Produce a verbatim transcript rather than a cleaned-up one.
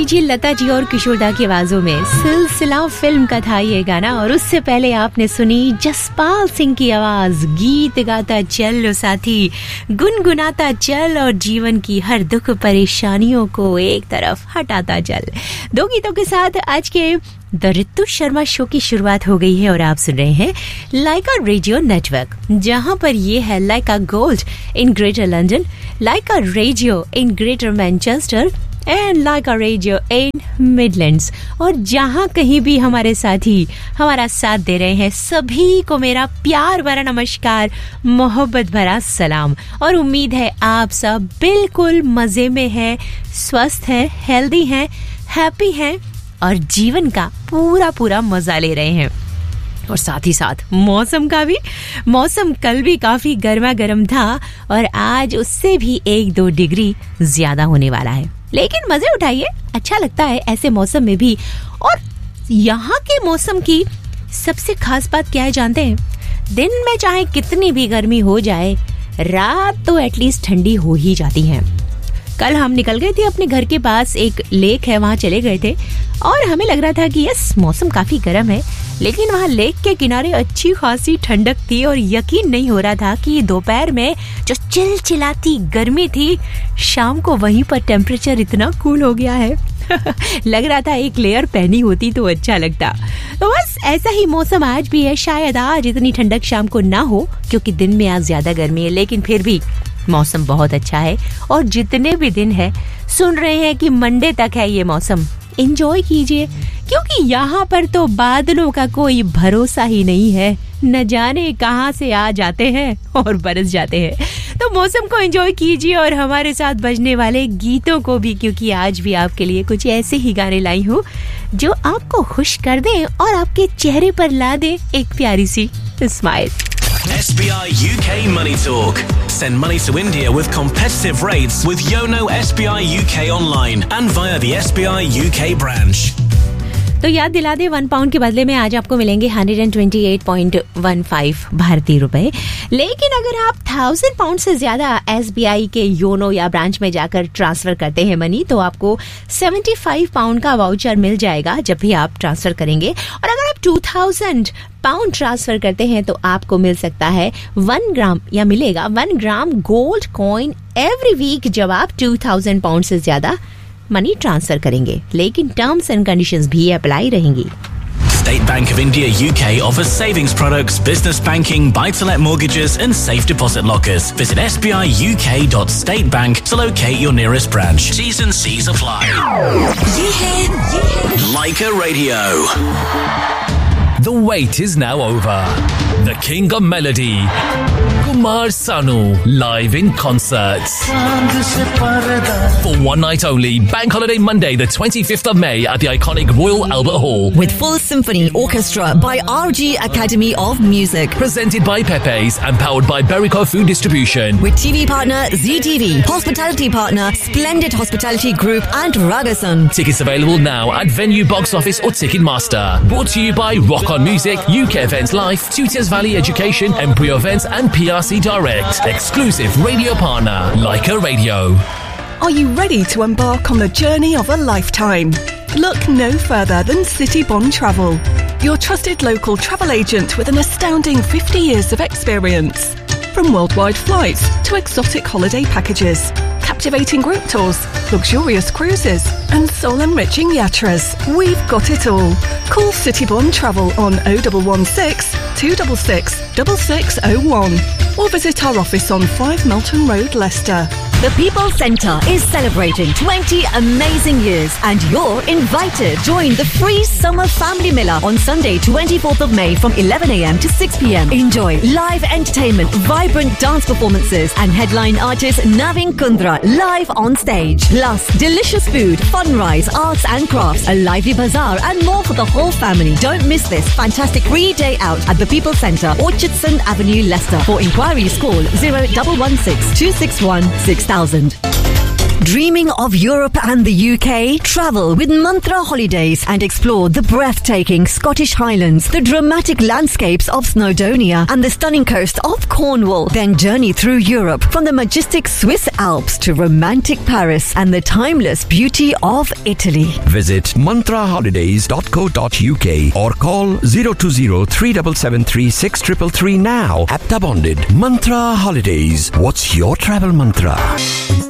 लीजिए लता जी और किशोरदा की आवाजों में सिलसिला फिल्म का था ये गाना। और उससे पहले आपने सुनी जसपाल सिंह की आवाज, गीत गाता चल साथी, गुनगुनाता चल और जीवन की हर दुख परेशानियों को एक तरफ हटाता चल। दो गीतों के साथ आज के द ऋतु शर्मा शो की शुरुआत हो गई है और आप सुन रहे हैं लाइका रेडियो नेटवर्क, जहां पर ये है लाइका gold in greater London, Lyca radio in greater Manchester and Lyca radio in Midlands. और जहां कहीं भी हमारे साथी हमारा साथ दे रहे हैं, सभी को मेरा प्यार भरा नमस्कार, मोहब्बत भरा सलाम। और उम्मीद है आप सब बिल्कुल मजे में हैं, स्वस्थ हैं, हेल्दी हैं, हैप्पी हैं और जीवन का पूरा पूरा मजा ले रहे हैं। और साथ ही साथ मौसम का भी, मौसम कल भी काफी गर्मा गर्म था और आज उससे भी एक दो डिग्री ज्यादा होने वाला है, लेकिन मजे उठाइए, अच्छा लगता है ऐसे मौसम में भी। और यहाँ के मौसम की सबसे खास बात क्या है जानते हैं? दिन में चाहे कितनी भी गर्मी हो जाए, रात तो एटलीस्ट ठंडी हो ही जाती है। कल हम निकल गए थे अपने घर के पास, एक लेक है, वहाँ चले गए थे और हमें लग रहा था कि यस मौसम काफी गर्म है, लेकिन वहाँ लेक के किनारे अच्छी खासी ठंडक थी और यकीन नहीं हो रहा था कि दोपहर में जो चिलचिलाती गर्मी थी, शाम को वहीं पर टेम्परेचर इतना कूल हो गया है लग रहा था एक लेयर पहनी होती तो अच्छा लगता। तो बस ऐसा ही मौसम आज भी है। शायद आज इतनी ठंडक शाम को ना हो क्योंकि दिन में आज ज्यादा गर्मी है, लेकिन फिर भी मौसम बहुत अच्छा है। और जितने भी दिन है, सुन रहे हैं कि मंडे तक है ये मौसम, एंजॉय कीजिए क्योंकि यहाँ पर तो बादलों का कोई भरोसा ही नहीं है, न जाने कहाँ से आ जाते हैं और बरस जाते हैं। तो मौसम को एंजॉय कीजिए और हमारे साथ बजने वाले गीतों को भी, क्योंकि आज भी आपके लिए कुछ ऐसे ही गाने लाई हूँ जो आपको खुश कर दें और आपके चेहरे पर ला दे एक प्यारी सी smile. S B I U K Money Talk. Send money to India with competitive rates with Yono S B I U K online and via the S B I U K branch. तो याद दिला दे, one pound के बदले में आज आपको मिलेंगे एक सौ अट्ठाईस पॉइंट पंद्रह भारतीय रुपए। लेकिन अगर आप थाउजेंड पाउंड से ज्यादा एसबीआई के योनो या ब्रांच में जाकर ट्रांसफर करते हैं मनी, तो आपको पचहत्तर पाउंड का वाउचर मिल जाएगा जब भी आप ट्रांसफर करेंगे। और अगर आप दो हज़ार पाउंड ट्रांसफर करते हैं तो आपको मिल सकता है वन ग्राम या मिलेगा one gram gold coin every week जब आप दो हज़ार पाउंड से ज्यादा मनी ट्रांसफर करेंगे। लेकिन टर्म्स एंड कंडीशंस भी अप्लाई रहेंगी। State Bank of India U K offers savings products, business banking, buy-to-let mortgages and safe deposit lockers. Visit s b i u k dot state bank to locate your nearest branch. T's and C's apply. ये है, ये है Laika Radio. The wait is now over. The King of Melody, Kumar Sanu, live in concert. For one night only, Bank Holiday Monday, the twenty-fifth of May at the iconic Royal Albert Hall. With full symphony orchestra by R G Academy of Music. Presented by Pepe's and powered by Berico Food Distribution. With T V partner Z T V, hospitality partner Splendid Hospitality Group and Ragasun. Tickets available now at Venue Box Office or Ticketmaster. Brought to you by Rock On Music, U K Events Life, Tutors Valley Education, Embryo Events and P R C Direct. Exclusive radio partner, Laika Radio. Are you ready to embark on the journey of a lifetime? Look no further than City Bond Travel, your trusted local travel agent with an astounding fifty years of experience. From worldwide flights to exotic holiday packages, captivating group tours, luxurious cruises and soul-enriching yatras, we've got it all. Call City Bond Travel on oh one one six, two six six, six six oh one or visit our office on five Melton Road, Leicester. The People Centre is celebrating twenty amazing years and you're invited. Join the free Summer Family Mela on Sunday twenty-fourth of May from eleven a m to six p m. Enjoy live entertainment, vibrant dance performances and headline artist Navin Kundra live on stage. Plus delicious food, fun rides, arts and crafts, a lively bazaar and more for the whole family. Don't miss this fantastic free day out at the People Centre, Orchardson Avenue, Leicester. For inquiries call zero one one six, two six one, six thousand. Dreaming of Europe and the U K? Travel with Mantra Holidays and explore the breathtaking Scottish Highlands, the dramatic landscapes of Snowdonia and the stunning coast of Cornwall. Then journey through Europe from the majestic Swiss Alps to romantic Paris and the timeless beauty of Italy. Visit mantra holidays dot co dot uk or call zero two zero three seven seven three six three three now. Apta bonded. Mantra Holidays. What's your travel mantra?